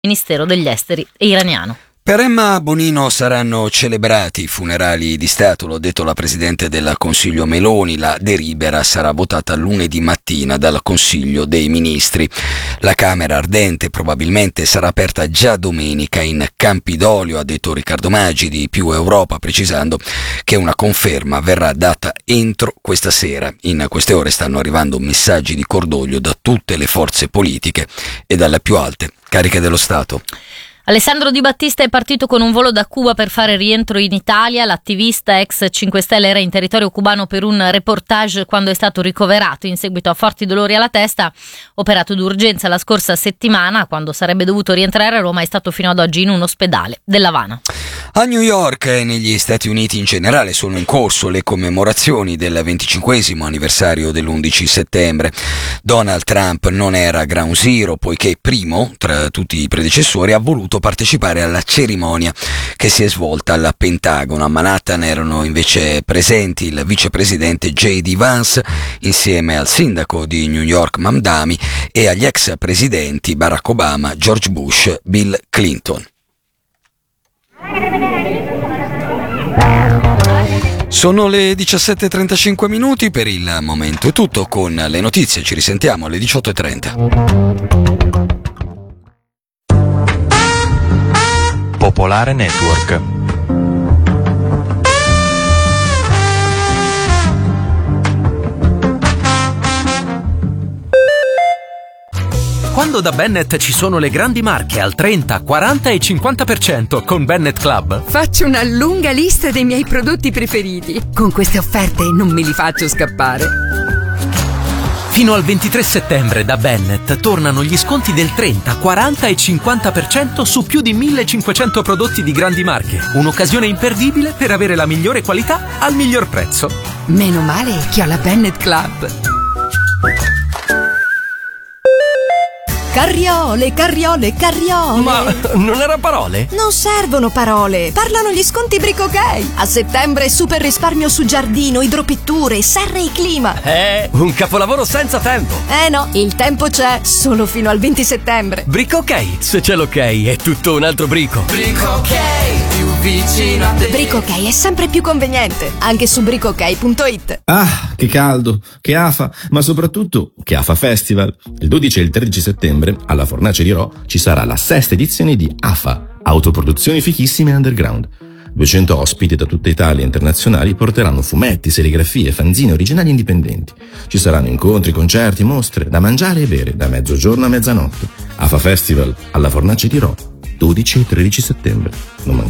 Ministero degli Esteri iraniano. Per Emma Bonino saranno celebrati i funerali di Stato, lo ha detto la Presidente del Consiglio Meloni. La delibera sarà votata lunedì mattina dal Consiglio dei Ministri. La Camera ardente probabilmente sarà aperta già domenica in Campidoglio, ha detto Riccardo Maggi di Più Europa, precisando che una conferma verrà data entro questa sera. In queste ore stanno arrivando messaggi di cordoglio da tutte le forze politiche e dalle più alte cariche dello Stato. Alessandro Di Battista è partito con un volo da Cuba per fare rientro in Italia. L'attivista ex 5 Stelle era in territorio cubano per un reportage quando è stato ricoverato in seguito a forti dolori alla testa. Operato d'urgenza la scorsa settimana, quando sarebbe dovuto rientrare a Roma, è stato fino ad oggi in un ospedale dell'Havana. A New York e negli Stati Uniti in generale sono in corso le commemorazioni del 25° anniversario dell'11 settembre. Donald Trump non era ground zero, poiché primo tra tutti i predecessori ha voluto partecipare alla cerimonia che si è svolta al Pentagono. A Manhattan erano invece presenti il vicepresidente J.D. Vance insieme al sindaco di New York Mamdani e agli ex presidenti Barack Obama, George Bush, Bill Clinton. Sono le 17:35 minuti, per il momento è tutto. Con le notizie ci risentiamo alle 18:30. Popolare Network. Quando da Bennett ci sono le grandi marche al 30, 40 e 50% con Bennett Club, faccio una lunga lista dei miei prodotti preferiti. Con queste offerte non me li faccio scappare. fino al 23 settembre da Bennett tornano gli sconti del 30, 40 e 50% su più di 1500 prodotti di grandi marche. Un'occasione imperdibile per avere la migliore qualità al miglior prezzo. Meno male che ho la Bennett Club. Carriole, carriole, carriole. Ma non era parole? Non servono parole, parlano gli sconti Brico Ok. A settembre super risparmio su giardino, idropitture, serre e clima. Un capolavoro senza tempo. No, il tempo c'è, solo fino al 20 settembre. Brico Ok, se c'è l'ok è tutto un altro brico. Brico Ok, più vicino a te. Brico Ok è sempre più conveniente, anche su bricook.it. Ah, che caldo, che afa, ma soprattutto che afa festival. Il 12 e il 13 settembre alla Fornace di Rho ci sarà la 6ª edizione di AFA, Autoproduzioni Fichissime Underground. 200 ospiti da tutta Italia e internazionali porteranno fumetti, serigrafie, fanzine originali e indipendenti. Ci saranno incontri, concerti, mostre, da mangiare e bere da mezzogiorno a mezzanotte. AFA Festival alla Fornace di Rho, 12 e 13 settembre. Non mancate.